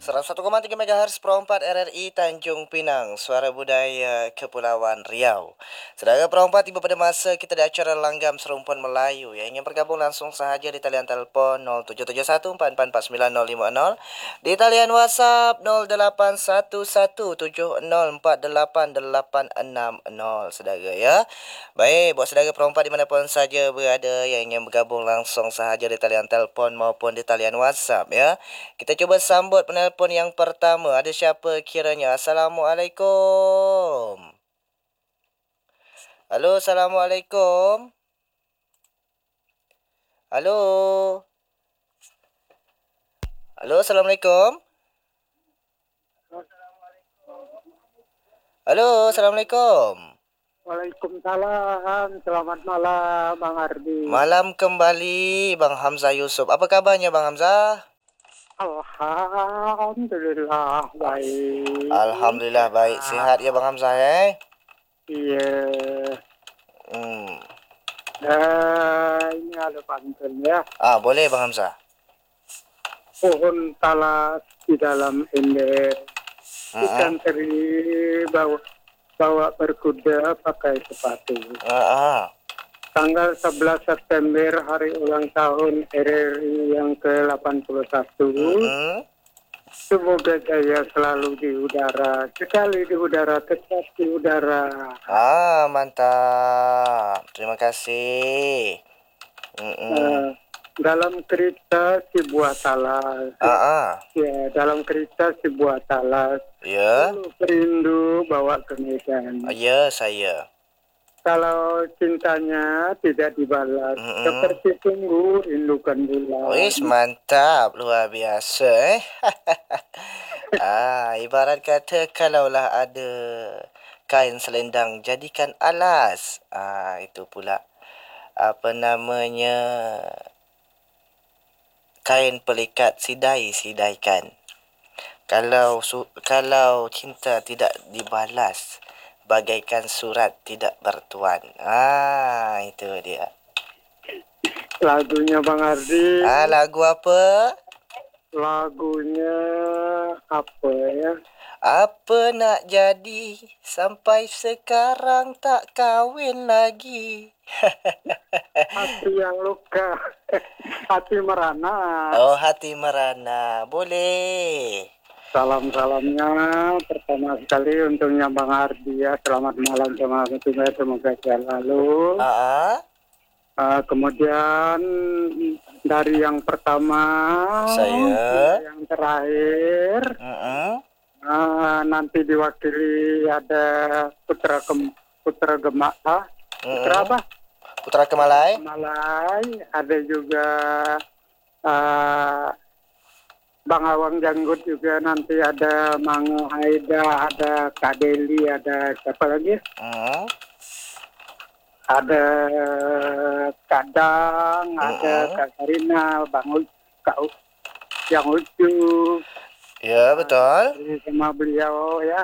101,3 MHz Pro 4 RRI Tanjung Pinang, Suara Budaya Kepulauan Riau. Saudara Pro 4, tiba pada masa kita ada acara Langgam Serumpun Melayu. Yang ingin bergabung langsung sahaja di talian telefon 0771 444950, di talian WhatsApp 081170488860, saudara ya. Baik, buat saudara Pro 4 dimanapun saja berada yang ingin bergabung langsung sahaja di talian telefon maupun di talian WhatsApp ya. Kita cuba sambut penelpon yang pertama. Ada siapa kiranya? Assalamualaikum. Halo, Assalamualaikum. Halo. Halo, Assalamualaikum. Halo, Assalamualaikum. Waalaikumsalam, selamat malam Bang Ardi. Malam kembali Bang Hamzah Yusuf. Apa kabarnya Bang Hamzah? Alhamdulillah baik. Alhamdulillah baik. Sihat ya Bang Hamzah Iya. Ini ada pantun ya. Boleh Bang Hamzah. Pohon talas di dalam ember. Ikan teri bawa berkuda pakai sepatu. Tanggal 11 September, hari ulang tahun RRI yang ke-81. Semoga jaya selalu di udara. Sekali di udara, tetap di udara. Mantap. Terima kasih. Dalam kereta si buah talas. Ya, dalam kereta si buah talas. Ya. Perindu bawa ke Medan. Ya, saya. Kalau cintanya tidak dibalas, seperti tunggu rindukan bulan. Wis, mantap, luar biasa ibarat kata kalaulah ada kain selendang jadikan alas. Itu pula apa namanya, kain pelikat sidaikan. Kalau cinta tidak dibalas, bagaikan surat tidak bertuan. Itu dia. Lagunya Bang Ardi. Lagu apa? Lagunya apa ya? Apa nak jadi sampai sekarang tak kahwin lagi? Hati yang luka, hati merana. Hati merana. Boleh. Salam-salamnya pertama sekali untungnya Bang Ardi ya. Selamat malam semoga sehat selalu. Kemudian dari yang pertama, saya, yang terakhir, nanti diwakili ada Putra Gemak, Putra apa? Putra Kemalai. Ada juga Bang Awang Janggut juga, nanti ada Mang Haida, ada Kak Deli, ada siapa lagi? Ada Kak Dang, ada Kak Karina, Yang Lucu. Ya, betul. Sama beliau ya.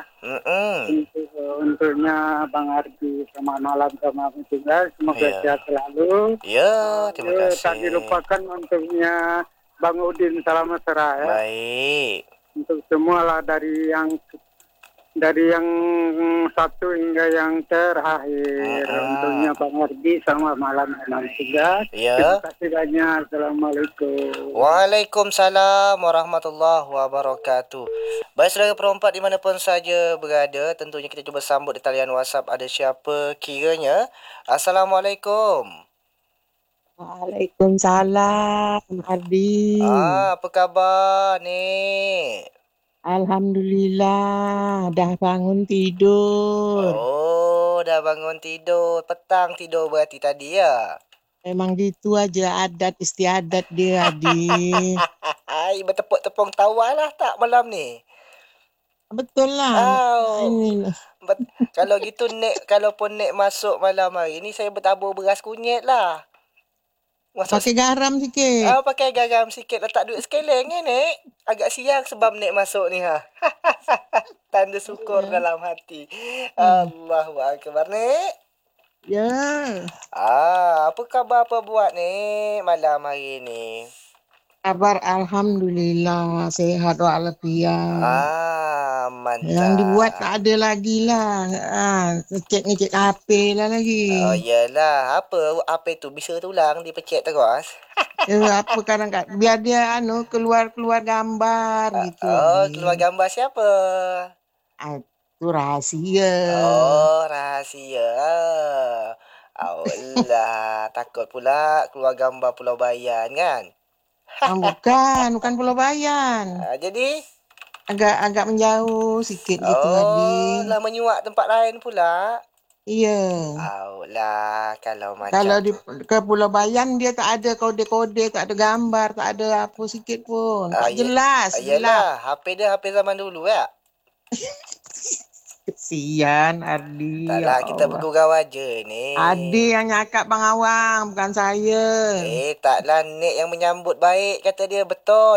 Untuknya Bang Ardi, selamat malam sama tinggal. Semoga sehat selalu. Ya, terima kasih. Tak dilupakan untuknya Bang Udin, salam mesra ya. Baik. Untuk semua lah, dari yang satu hingga yang terakhir. Untuknya Bang Ardi, selamat malam juga. Ya. Terima kasih banyak. Assalamualaikum. Waalaikumsalam warahmatullahi wabarakatuh. Baik saudara perempat dimanapun saja berada, tentunya kita cuba sambut di talian WhatsApp. Ada siapa kiranya? Assalamualaikum. Waalaikumsalam, Ardi. Apa khabar ni? Alhamdulillah, dah bangun tidur. Dah bangun tidur. Petang tidur berarti tadi ya? Memang gitu aja adat istiadat dia, Adi. Bertepuk-tepung tawa lah tak malam ni? Betul lah. Kalau gitu kalaupun Nek masuk malam hari ni, saya bertabur beras kunyit lah. Pakai garam sikit. Pakai garam sikit. Letak duit sekeleng ni, Nek. Agak siang sebab Nek masuk ni Tanda syukur dalam hati. Allahu Akbar, Nek. Ya. Apa khabar, apa buat Nek malam hari ni? Kabar Alhamdulillah sehat walafiat. Yang dibuat Mantap. tak ada lagi lah. Ngecek-ngecek HP lah lagi. Oh, iyalah. Apa itu? Bisa tulang dipecek terus. Apa kadang-kadang biar dia keluar-keluar gambar gitu. Oh, keluar gambar siapa? Itu rahasia. Oh, rahasia. Allah, takut pula keluar gambar Pulau Bayan kan? Bukan Pulau Bayan. Jadi, Agak menjauh sikit gitu oh, Adi. lah menyuak tempat lain pula. Iya. Lah, kalau macam Kalau tu. ke Pulau Bayan dia tak ada kode-kode, tak ada gambar, tak ada apa sikit pun. Tak jelas, gelap. Yelah, HP dia HP zaman dulu ya. Kesian Ardi, ya Taklah, kita Allah. bergurau aja ni. Adi yang nyakap Bang Awang, bukan saya. Taklah, Nek yang menyambut baik kata dia betul.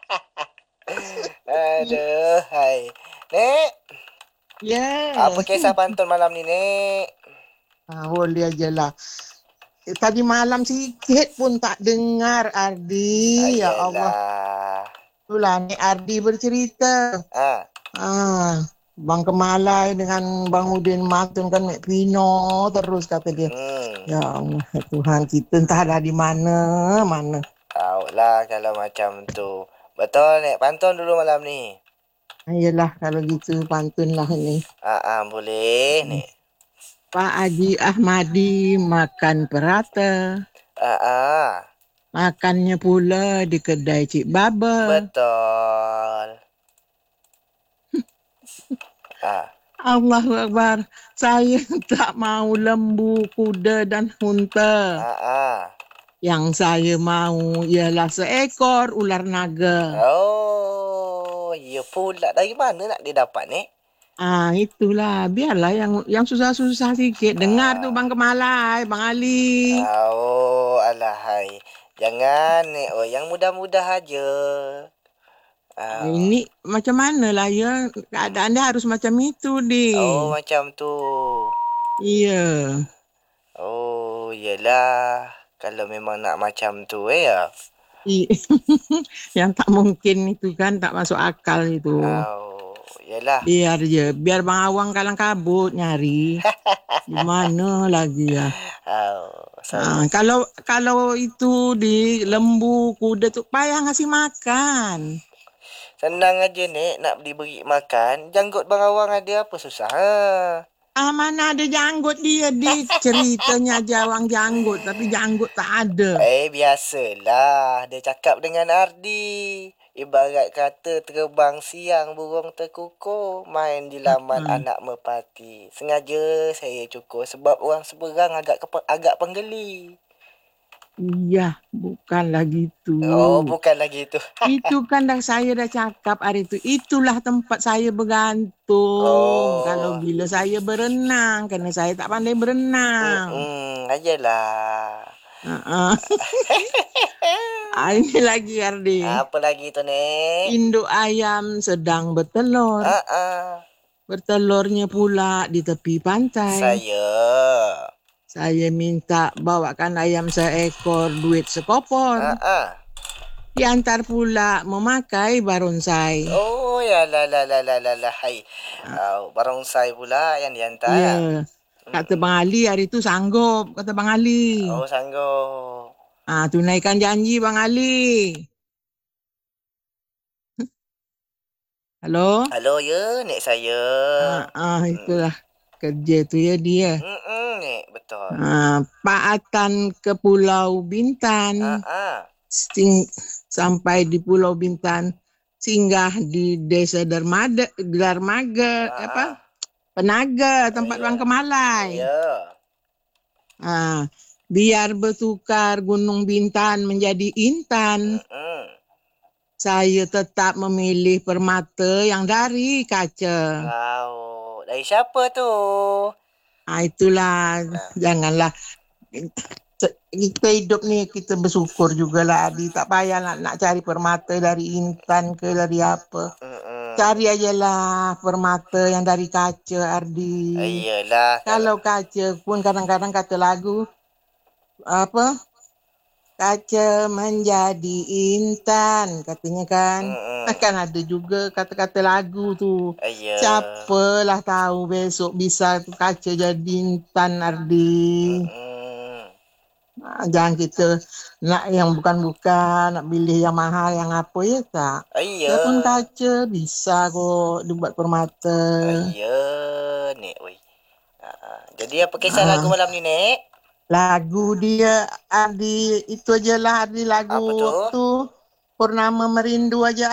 Aduh, hai. Nek, Ya. apa kisah pantun malam ni, Nek? Boleh aja lah. Tadi malam sikit pun tak dengar Ardi. Ya Allah. Ayolah. Itulah Nek Ardi bercerita. Ah, Bang Kemalai dengan Bang Udin Matun kan Mek Pino terus kata dia. Ya Allah, Tuhan kita entahlah di mana. Tahulah kalau macam tu. Betul, Nek. Pantun dulu malam ni. Ayolah kalau gitu pantun lah ni. Boleh, Nek. Pak Haji Ahmadi makan perata. Makannya pula di kedai Cik Baba. Betul. Allahu Akbar. Saya tak mau lembu, kuda dan unta. Yang saya mau ialah seekor ular naga. Oh, ya pula. Dari mana nak dia dapat, Nek? Itulah. Biarlah yang susah-susah sikit. Dengar tu Bang Kemalai, Bang Ali. Oh, alahai. Jangan, Nek. Oh, yang mudah-mudah aja. Ini macam mana lah ya. Keadaan dia harus macam itu, Di. Oh, macam tu. Iya. Oh, yelah. Kalau memang nak macam tu, ya. Yang tak mungkin itu kan tak masuk akal itu. Oh, yelah. Biar Bang Awang kalang kabut nyari. Gimana lagi ya? Kalau itu di lembu kuda tu payah ngasih makan. Senang aja, Nek, nak diberi makan. Janggut Bang Awang ada apa susah? Mana ada janggut dia di ceritanya Jawang janggut tapi janggut tak ada. Biasalah dia cakap dengan Ardi. Ibarat kata terbang siang burung terkukur, main di laman anak merpati. Sengaja saya cukur sebab orang seberang agak penggeli. Iya, bukanlah gitu. Oh, bukanlah gitu. Itu kan saya dah cakap hari itu. Itulah tempat saya bergantung. Kalau bila saya berenang. Kerana saya tak pandai berenang. Ayolah. Ini lagi Ardi. Apa lagi tu, Nek? Induk ayam sedang bertelur. Bertelurnya pula di tepi pantai. Saya minta bawakan ayam seekor, duit sekopor. Diantar pula memakai barongsai. Oh, ya lah. Hai. Barongsai pula yang diantar. Ya. Kata Bang Ali hari tu sanggup. Kata Bang Ali. Oh, sanggup. Tunaikan janji Bang Ali. Halo? Halo, ya, Nek saya. Itulah. Kerja tu ya dia. Nek, betul. Pak Atan ke Pulau Bintan. Sampai di Pulau Bintan. Singgah di Desa Dermaga. Penaga, tempat Bang Kemalai. Biar bertukar Gunung Bintan menjadi Intan. Saya tetap memilih permata yang dari kaca. Dari siapa tu? Itulah. Janganlah. Kita hidup ni kita bersyukur jugalah Adi. Tak payah nak cari permata dari Intan ke dari apa. Cari ajalah permata yang dari kaca Ardi. Iyalah. Kalau kaca pun kadang-kadang kata lagu apa? kaca menjadi intan, katanya kan. Kan ada juga kata-kata lagu tuh. Iya. Siapalah tahu besok bisa tuh kaca jadi intan, Ardi. Jangan kita nak yang bukan-bukan, nak pilih yang mahal, yang apa ya tak. Iya. Telepon kaca bisa kok dibuat permata. Iya, Nek. Jadi apa kisah lagu malam ni, Nek? Lagu dia Ardi itu aja lah, Ardi, lagu Apa tu? tu Purnama Merindu aja.